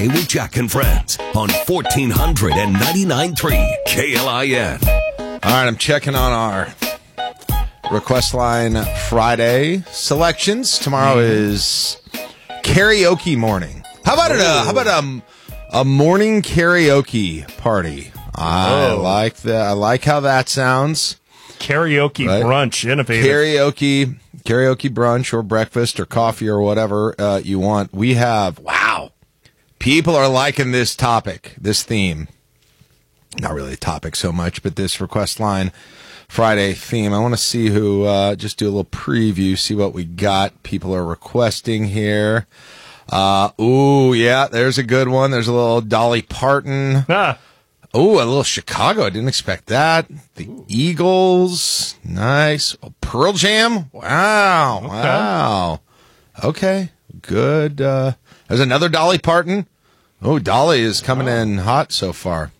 with Jack and Friends on 1499.3 KLIN. All right, I'm checking on our request line Friday selections. Tomorrow is karaoke morning. How about a morning karaoke party? I like that. I like how that sounds. Karaoke brunch, innovative. Karaoke brunch or breakfast or coffee or whatever you want. We have, people are liking this topic, this theme. Not really a topic so much, but this request line Friday theme. I want to see who, just do a little preview, see what we got. People are requesting here. There's a good one. There's a little Dolly Parton. A little Chicago. I didn't expect that. The Eagles. Nice. Pearl Jam. Wow. Okay. Good. There's another Dolly Parton. Dolly is coming in hot so far.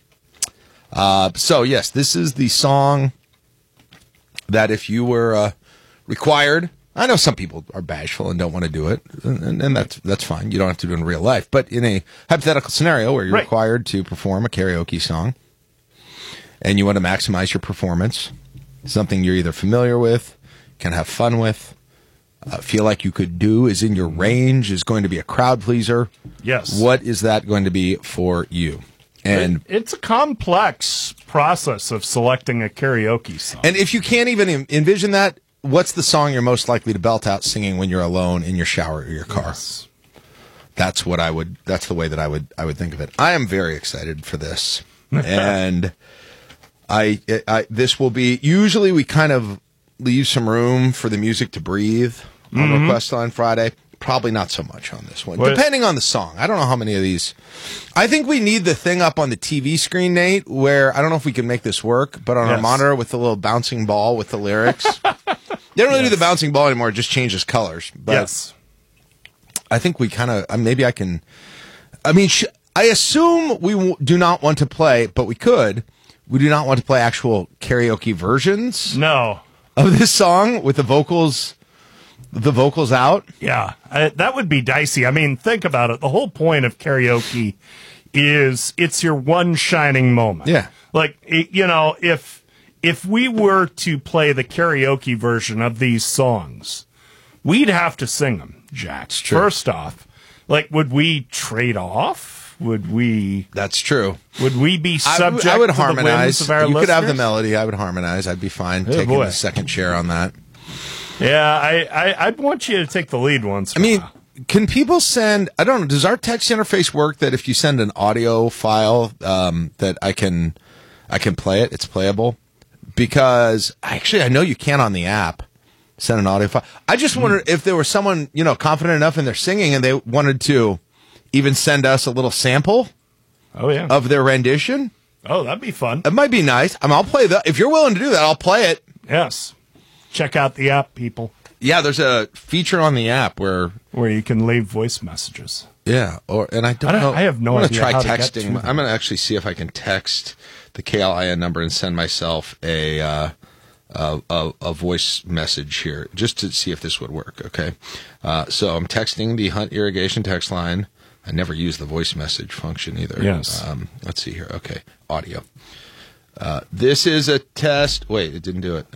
Yes, this is the song that if you were required, I know some people are bashful and don't want to do it, and that's fine. You don't have to do it in real life. But in a hypothetical scenario where you're required to perform a karaoke song and you want to maximize your performance, something you're either familiar with, can have fun with, feel like you could do, is in your range, is going to be a crowd pleaser. Yes. What is that going to be for you? And it's a complex process of selecting a karaoke song. And if you can't even envision that, what's the song you're most likely to belt out singing when you're alone in your shower or your car? Yes. That's the way that I would think of it. I am very excited for this. And this will be, usually we kind of leave some room for the music to breathe on Request Line Friday. Probably not so much on this one, depending on the song. I don't know how many of these. I think we need the thing up on the TV screen, Nate, where I don't know if we can make this work, but on our monitor with the little bouncing ball with the lyrics. They don't really do the bouncing ball anymore; it just changes colors. But I think we kind of maybe I can. I mean, I assume we do not want to play, but we could. We do not want to play actual karaoke versions. No. Of this song with the vocals. The vocals out? Yeah, that would be dicey. I mean, think about it. The whole point of karaoke is it's your one shining moment. Yeah. Like, if we were to play the karaoke version of these songs, we'd have to sing them, Jack. It's true. First off, would we trade off? Would we? That's true. Would we be subject I would to harmonize. the whims of our You listeners? could have the melody. I would harmonize. I'd be fine taking the second chair on that. Yeah, I'd want you to take the lead once. Can people send? I don't know. Does our text interface work that if you send an audio file that I can play it? It's playable because actually I know you can on the app send an audio file. I just wondered if there was someone confident enough in their singing and they wanted to even send us a little sample. Of their rendition. Oh, that'd be fun. It might be nice. I'll play that if you're willing to do that. I'll play it. Yes. Check out the app, people. Yeah, there's a feature on the app where you can leave voice messages. Yeah, and I don't know. I have no idea. I'm going to try how texting. I'm going to actually see if I can text the KLIN number and send myself a voice message here just to see if this would work. Okay, so I'm texting the Hunt Irrigation text line. I never use the voice message function either. Yes. Let's see here. Okay, audio. This is a test. Wait, it didn't do it.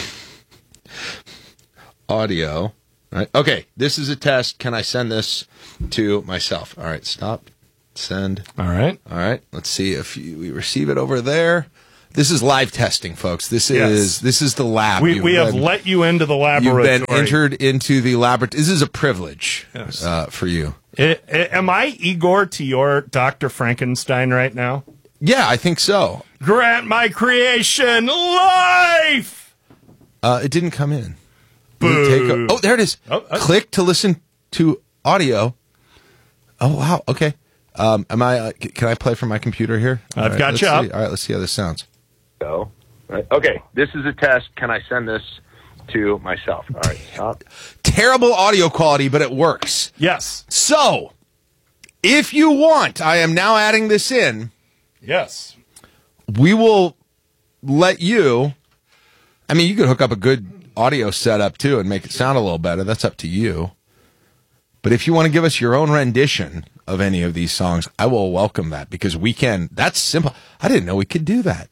Audio. Right. Okay, this is a test. Can I send this to myself? All right, stop. Send. All right. Let's see if we receive it over there. This is live testing, folks. This is the lab. We have let you into the laboratory. You've been entered into the laboratory. This is a privilege for you. Am I Igor to your Dr. Frankenstein right now? Yeah, I think so. Grant my creation life! It didn't come in. Boo. There it is. Click to listen to audio. Oh, wow. Okay. Can I play from my computer here? I've got you up. All right, let's see how this sounds. Go. Right. Okay, this is a test. Can I send this to myself? All right, stop. Terrible audio quality, but it works. Yes. So, if you want, I am now adding this in. Yes. We will let you. I mean, you could hook up a good audio setup too and make it sound a little better. That's up to you. But if you want to give us your own rendition of any of these songs, I will welcome that because that's simple. I didn't know we could do that.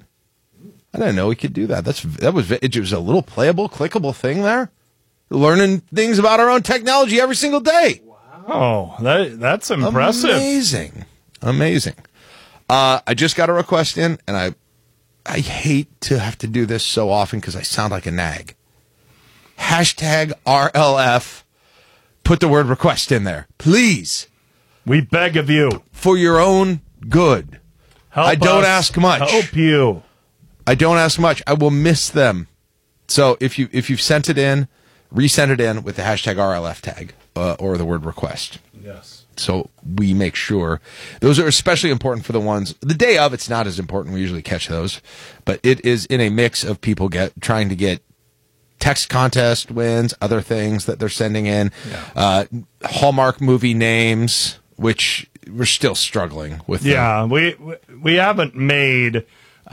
It was a little playable, clickable thing there. Learning things about our own technology every single day. Wow. That's impressive. Amazing. I just got a request in, and I hate to have to do this so often because I sound like a nag. Hashtag RLF. Put the word request in there. Please. We beg of you. For your own good. I don't ask much. Help you. I don't ask much. I will miss them. So if you've sent it in, resend it in with the hashtag RLF tag or the word request. Yes. So we make sure. Those are especially important for the ones. The day of, it's not as important. We usually catch those. But it is in a mix of people trying to get text contest wins, other things that they're sending in, Hallmark movie names, which we're still struggling with. Yeah, we haven't made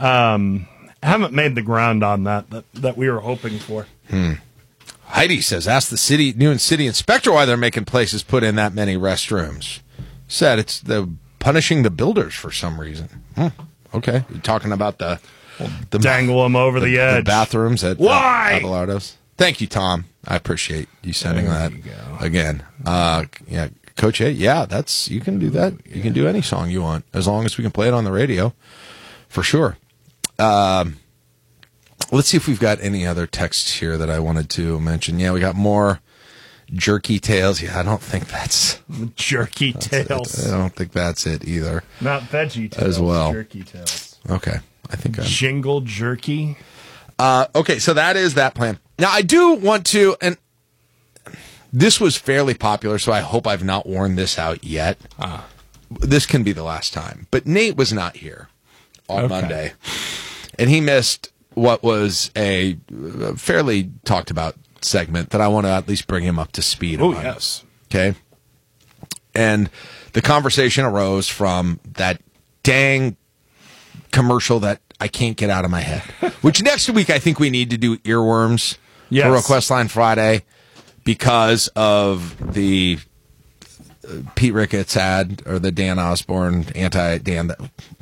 the ground on that we were hoping for. Heidi says, ask the new city inspector why they're making places put in that many restrooms. Said it's punishing the builders for some reason. Okay, you're talking about the dangle them over the edge. The bathrooms at Abelardo's. Thank you, Tom. I appreciate you sending that again. Coach A. Yeah, you can do that. You can do any song you want as long as we can play it on the radio, for sure. Let's see if we've got any other texts here that I wanted to mention. Yeah, we got more jerky tales. Yeah, I don't think that's jerky tales. I don't think that's it either. Not veggie tales as well. Jerky tales. Okay, I think jingle jerky. Okay, so that is that plan. Now I do want to, and this was fairly popular, so I hope I've not worn this out yet. This can be the last time. But Nate was not here on Monday, and he missed what was a fairly talked about segment that I want to at least bring him up to speed on. Yes. Okay. And the conversation arose from that dang commercial that I can't get out of my head. Which next week I think we need to do earworms for Request Line Friday because of the Pete Ricketts ad or the Dan Osborne anti-Dan.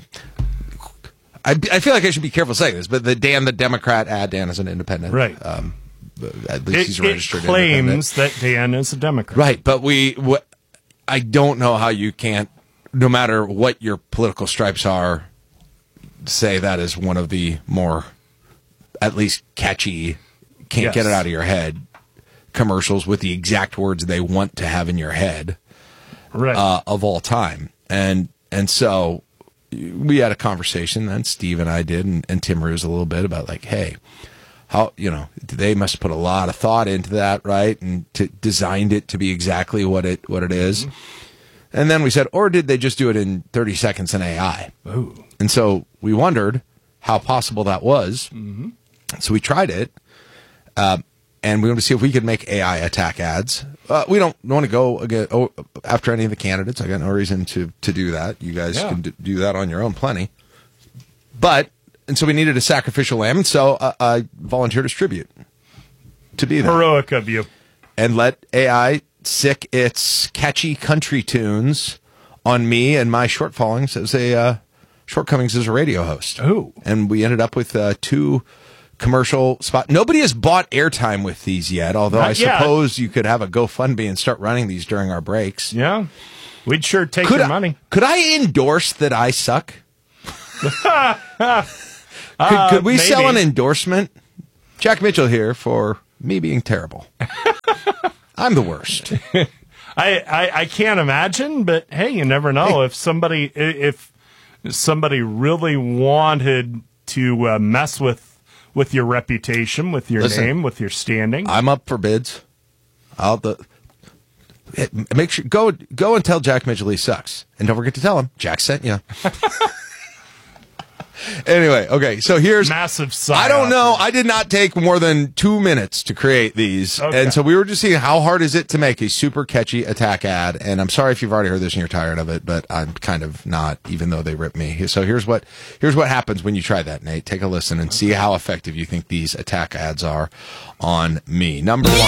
I feel like I should be careful saying this, but the Democrat ad, Dan is an independent. Right. At least he's registered. It claims that Dan is a Democrat. Right, but I don't know how you can't, no matter what your political stripes are, say that is one of the more, at least catchy, can't get it out of your head commercials with the exact words they want to have in your head of all time. And so we had a conversation then, Steve and I did, and Tim Ruse a little bit about like, hey, how, they must put a lot of thought into that, right? And designed it to be exactly what it is. Mm-hmm. And then we said, or did they just do it in 30 seconds in AI? Ooh. And so we wondered how possible that was. Mm-hmm. So we tried it. And we wanted to see if we could make AI attack ads. We don't want to go after any of the candidates. I got no reason to do that. You guys can do that on your own plenty. And so we needed a sacrificial lamb, and so I volunteered as tribute to be there. Heroic of you. And let AI sick its catchy country tunes on me and my shortcomings as a radio host. Oh. And we ended up with 2 commercial spot. Nobody has bought airtime with these yet, although I suppose you could have a GoFundMe and start running these during our breaks. Yeah. We'd sure take your money. Could I endorse that I suck? Could we sell an endorsement? Jack Mitchell here for me being terrible. I'm the worst. I can't imagine, but hey, you never know. If somebody really wanted to mess with your reputation, with your name, with your standing, I'm up for bids. Make sure go and tell Jack Mitchell he sucks, and don't forget to tell him Jack sent you. Anyway, okay, so here's massive psyop. I don't know. I did not take more than 2 minutes to create these. Okay. And so we were just seeing how hard is it to make a super catchy attack ad. And I'm sorry if you've already heard this and you're tired of it, but I'm kind of not, even though they ripped me. So here's what happens when you try that, Nate. Take a listen and see how effective you think these attack ads are on me. Number 1.